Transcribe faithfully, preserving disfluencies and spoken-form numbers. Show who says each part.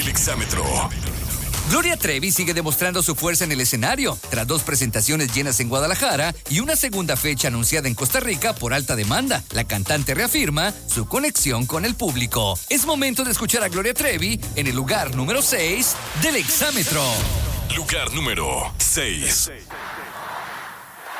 Speaker 1: El exámetro.
Speaker 2: Gloria Trevi sigue demostrando su fuerza en el escenario, tras dos presentaciones llenas en Guadalajara y una segunda fecha anunciada en Costa Rica por alta demanda. La cantante reafirma su conexión con el público. Es momento de escuchar a Gloria Trevi en el lugar número seis del exámetro.
Speaker 1: Lugar número seis.